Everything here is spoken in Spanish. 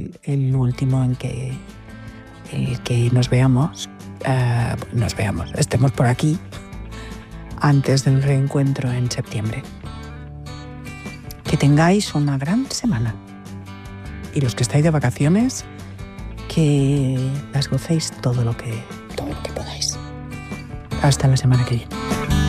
el último en el que nos veamos, estemos por aquí antes del reencuentro en septiembre. Que tengáis una gran semana. Y los que estáis de vacaciones, que las gocéis todo lo que podáis. Hasta la semana que viene.